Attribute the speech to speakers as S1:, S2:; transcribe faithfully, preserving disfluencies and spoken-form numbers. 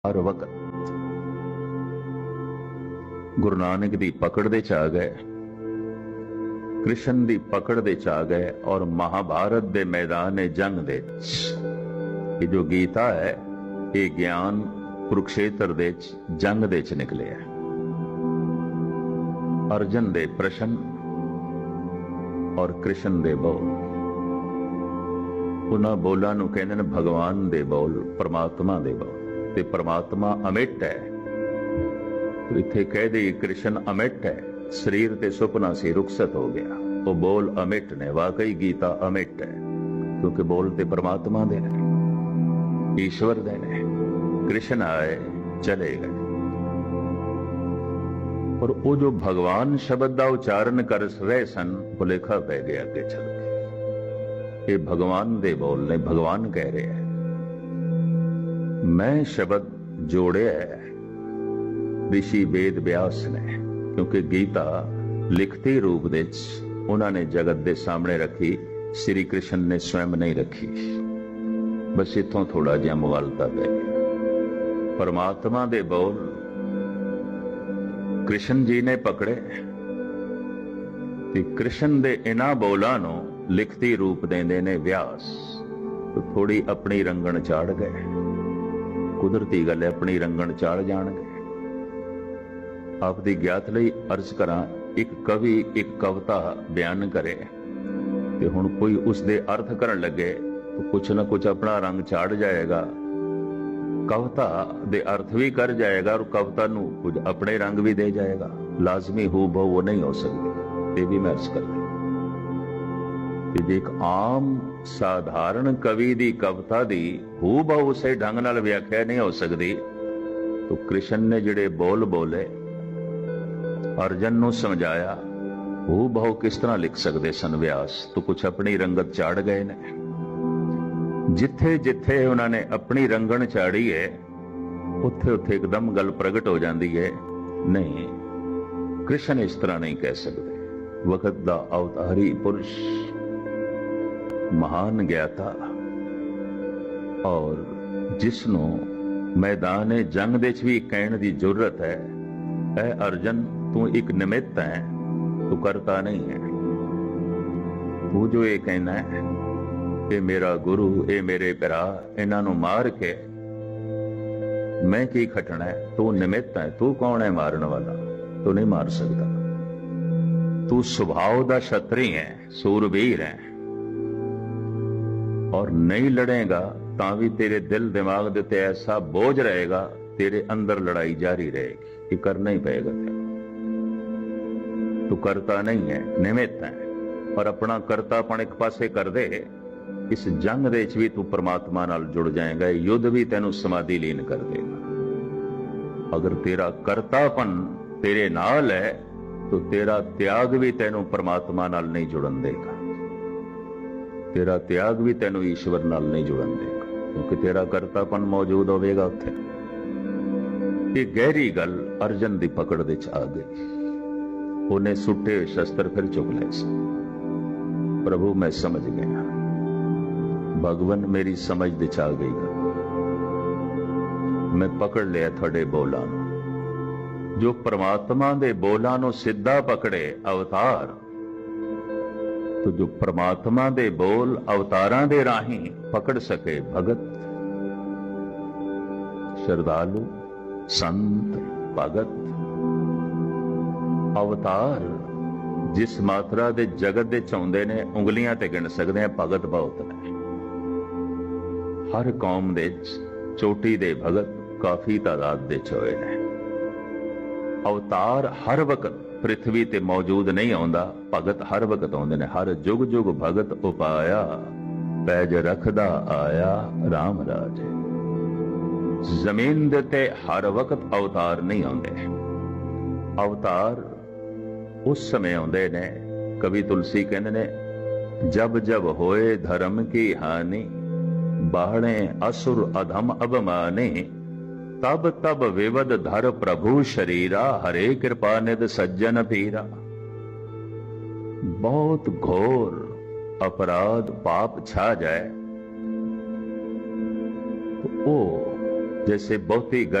S1: हर वक्त गुरु नानक दी पकड़ दे च आ गए, कृष्ण दी पकड़ दे च आ गए और महाभारत दे मैदान जंग दे ये जो गीता है ये ज्ञान कुरुक्षेत्र दे जंग दे च निकले है। अर्जन दे प्रश्न और कृष्ण दे बोल, उन्हां बोलां नूं कहंदे ने भगवान दे बोल, परमात्मा दे बोल। ते परमात्मा अमिट है, तो इत्थे कह दे कृष्ण अमिट है, शरीर ते सुपना से रुखसत हो गया, वो बोल अमिट ने। वाकई गीता अमिट है क्योंकि बोल ते परमात्मा दे ने, ईश्वर दे ने। कृष्ण आए चले गए और वो जो भगवान शब्द का उच्चारण कर रहे सन भुलेखा पै गया अगे चल के। ये भगवान दे बोल ने, भगवान कह रहे हैं मैं शब्द जोड़े है ऋषि वेद व्यास ने, क्योंकि गीता लिखती रूप दे उन्होंने जगत दे सामने रखी, श्री कृष्ण ने स्वयं नहीं रखी। बस इथों थोड़ा जिहा मुवालता पै गया। परमात्मा दे बोल कृष्ण जी ने पकड़े कि कृष्ण दे इन्हां बोलां नूं लिखती रूप देंदे ने व्यास, तो थोड़ी अपनी रंगण चाड़ गए। कुदरती गल है, अपनी रंगण चाड़ जाणगे। आप दी ज्ञात लई अर्ज करां, एक कवि एक कविता बयान करे ते हुण कोई उसदे अर्थ करन लगे तो कुछ ना कुछ अपना रंग चाड़ जाएगा, कविता दे अर्थ भी कर जाएगा और कविता नूं कुछ अपने रंग भी दे जाएगा। लाजमी हू बहु वो नहीं हो सकती, ये भी मैं अर्ज कर दी। जे एक आम साधारण कवि दी कविता दी हू बहु उसे ढंग नाल व्याख्या नहीं हो सकती, तो कृष्ण ने जिहड़े बोल बोले अर्जन नूं समझाया, हू बहु किस तरह लिख सकते सन व्यास, तो कुछ अपनी रंगत चाड़ गए ने। जिथे जिथे उन्होंने अपनी रंगण चाड़ी है उत्थे उत्थे एकदम गल प्रगट हो जाती है। नहीं, कृष्ण इस तरह नहीं कह सकते। वक्त दा अवतारी पुरुष, महान ज्ञाता, और जिसनों मैदान जंग दे भी कहने की जरूरत है, ऐ अर्जन तू एक निमित्त है, तू करता नहीं है। तू जो ये कहना है ये मेरा गुरु, ये मेरे भरा, इन्हां नूं मार के मैं की खटना है, तू निमित्त है। तू कौन है मारने वाला? तू नहीं मार सकता। तू स्वभाव दा क्षत्रिय है, सूरवीर है, और नहीं लड़ेगा तां भी तेरे दिल दिमाग दे ते ऐसा बोझ रहेगा, तेरे अंदर लड़ाई जारी रहेगी। ये करना ही पड़ेगा तेरे। तू करता नहीं है, निमित्त है, और अपना करतापन एक पासे कर दे। इस जंग दे च भी तू परमात्मा नाल जुड़ जाएगा, युद्ध भी तेनू समाधि लीन कर देगा। अगर तेरा करतापन तेरे नाल है तो तेरा त्याग भी तेनू परमात्मा नाल नहीं जुड़न देगा, तेरा त्याग भी तेनू ईश्वर नाल नहीं जुड़न देगा, क्योंकि तेरा करतापन मौजूद होवेगा उत्थे। ये गहरी गल अर्जन दी पकड़ दे च आ गई। उन्हें सुट्टे शस्त्र फिर चुक ले। प्रभु मैं समझ गया, भगवान मेरी समझ दे च आ गई गल। मैं पकड़ लिया थोड़े बोलां नूं। जो परमात्मा दे बोलां नूं सीधा पकड़े अवतार, तो जो परमात्मा दे बोल अवतारां दे राही पकड़ सके भगत, श्रद्धालु, संत, भगत, अवतार जिस मात्रा दे जगत दे चाहुंदे ने उंगलियां ते गिण सकदे हैं, भगत बहुत ने। हर कौम दे चोटी दे भगत काफी तादाद दे होए ने। अवतार हर वक्त पृथ्वी ते मौजूद नहीं आउंदा, भगत हर वक्त आउंदे ने। हर जुग जुग भगत उपाया, पैज रखदा आया राम राज। जमीन दे ते हर वक्त अवतार नहीं आउंदे। अवतार उस समय आउंदे ने, कवि तुलसी कहंदे ने, जब जब होए धर्म की हानि, बाहणे असुर अधम अबमाने, तब तब विवद धर प्रभु शरीरा, हरे कृपा निध सज्जन पीरा। बहुत घोर अपराध पाप छा जाए तो ओ जैसे बहुती